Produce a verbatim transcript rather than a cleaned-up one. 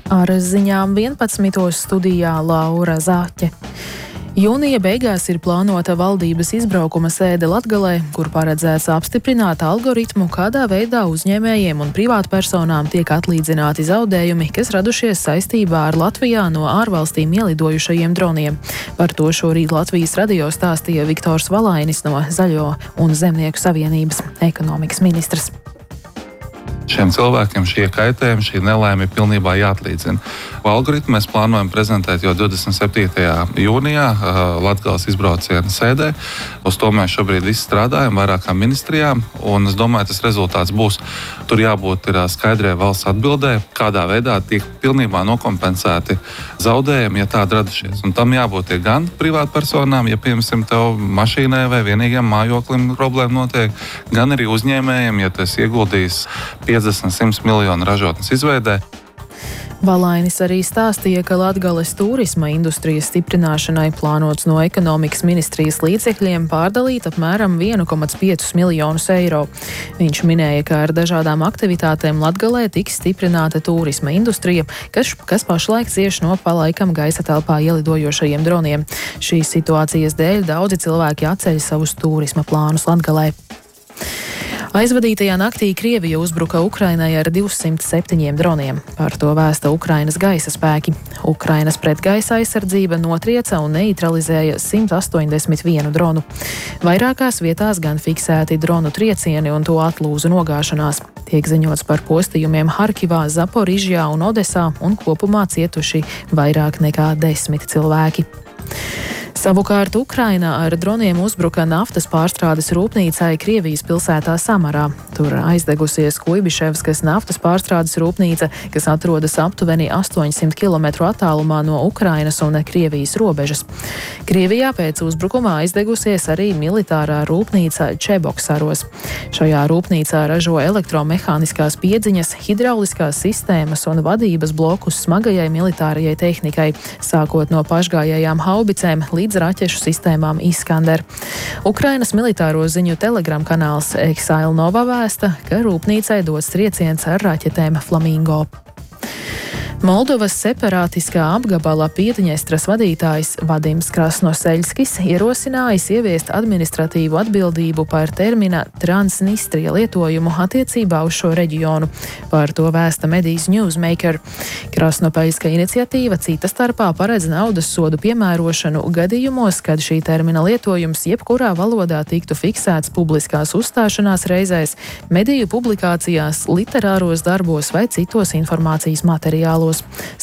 Ar ziņām vienpadsmitos studijā Laura Zāķe. Jūnija beigās ir plānota valdības izbraukuma sēde Latgalē, kur paredzēts apstiprināt algoritmu, kādā veidā uzņēmējiem un privātpersonām tiek atlīdzināti zaudējumi, kas radušies saistībā ar Latvijā no ārvalstīm ielidojušajiem droniem. Par to šorīt Latvijas radio stāstīja Viktors Valainis no Zaļo un Zemnieku savienības ekonomikas ministrs. Šiem cilvēkiem šie kaitējumi, šī nelaime ir pilnībā jāatlīdzina. Algoritmu mēs plānojam prezentēt jau divdesmit septītajā jūnijā Latgales izbrauciena sēdē. Uz to mēs šobrīd izstrādājam vairākām ministrijām, un es domāju, tas rezultāts būs. Tur jābūt ir skaidrai valsts atbildē, kādā veidā tiek pilnībā nokompensēti zaudējumi, ja tādi radušies. Un tam jābūt ir gan privātpersonām, ja, piemēram, tev mašīnai vai vienīgam mājoklim problēma notiek, gan arī uzņēmējiem, ja tu esi ieguldījis piecdesmit simts miljonu ražotnes izveidē. Valainis arī stāstīja, ka Latgales turisma industrijas stiprināšanai plānots no ekonomikas ministrijas līdzekļiem pārdalīt apmēram viens komats pieci miljonus eiro. Viņš minēja, ka ar dažādām aktivitātēm Latgalē tiks stiprināta turisma industrija, kas, kas pašlaik cieš no palaikam gaisa telpā ielidojošajiem droniem. Šīs situācijas dēļ daudzi cilvēki atceļ savus turisma plānus Latgalē. Aizvadītajā naktī Krievija uzbruka Ukrainai ar divsimt septiņiem droniem. Par to vēsta Ukrainas gaisa spēki. Ukrainas pretgaisa aizsardzība notrieca un neutralizēja simt astoņdesmit vienu dronu. Vairākās vietās gan fiksēti dronu triecieni un to atlūzu nogāšanās. Tiek ziņots par postījumiem Harkivā, Zaporižjā un Odesā, un kopumā cietuši vairāk nekā desmit cilvēki. Savukārt Ukraina ar droniem uzbruka naftas pārstrādes rūpnīcai Krievijas pilsētā Samarā. Tur aizdegusies Kuibiševskas naftas pārstrādes rūpnīca, kas atrodas aptuveni astoņsimt kilometru attālumā no Ukrainas un Krievijas robežas. Krievijā pēc uzbrukuma aizdegusies arī militārā rūpnīca Čeboksaros. Šajā rūpnīcā ražo elektromehāniskās piedziņas, hidrauliskās sistēmas un vadības blokus smagajai militārajai tehnikai, sākot no pašgājējām haubicēm līdz raķešu sistēmām Iskander. Ukrainas militāro ziņu telegram kanāls Exile Nova vēsta, ka rūpnīcai dots trieciens ar raķetēm Flamingo. Moldovas separātiskā apgabala Piedņestras vadītājs Vadims Krasnoseļskis ierosinājis ieviest administratīvu atbildību par termina Transnistrija lietojumu attiecībā uz šo reģionu. Par to vēsta medijas Newsmaker. Krasnopeļska iniciatīva cita starpā paredz naudas sodu piemērošanu gadījumos, kad šī termina lietojums jebkurā valodā tiktu fiksēts publiskās uzstāšanās reizēs, mediju publikācijās, literāros darbos vai citos informācijas materiālos.